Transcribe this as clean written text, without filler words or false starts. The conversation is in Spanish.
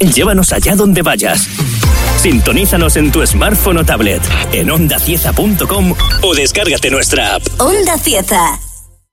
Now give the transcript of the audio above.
Llévanos allá donde vayas. Sintonízanos en tu smartphone o tablet, en ondacieza.com o descárgate nuestra app. Onda Cieza.